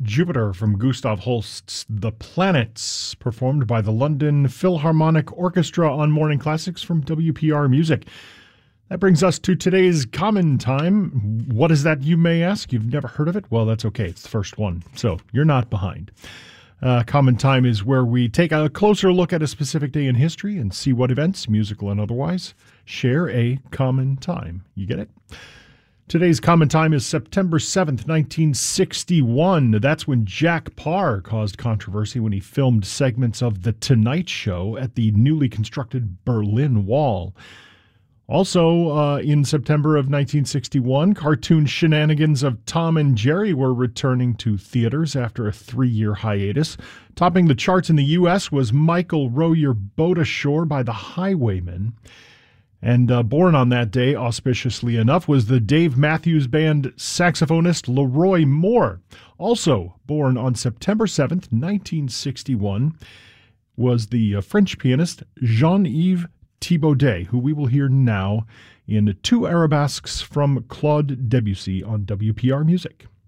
Jupiter from Gustav Holst's The Planets, performed by the London Philharmonic Orchestra on Morning Classics from WPR Music. That brings us to today's Common Time. What is that, you may ask? You've never heard of it? Well, that's okay. It's the first one, so you're not behind. Common Time is where we take a closer look at a specific day in history and see what events, musical and otherwise, share a common time. You get it? Today's Common Time is September 7th, 1961. That's when Jack Paar caused controversy when he filmed segments of The Tonight Show at the newly constructed Berlin Wall. Also, in September of 1961, cartoon shenanigans of Tom and Jerry were returning to theaters after a 3-year hiatus. Topping the charts in the U.S. was Michael Row Your Boat Ashore by the Highwaymen. And born on that day, auspiciously enough, was the Dave Matthews Band saxophonist Leroy Moore. Also born on September 7th, 1961, was the French pianist Jean-Yves Thibaudet, who we will hear now in two arabesques from Claude Debussy on WPR Music.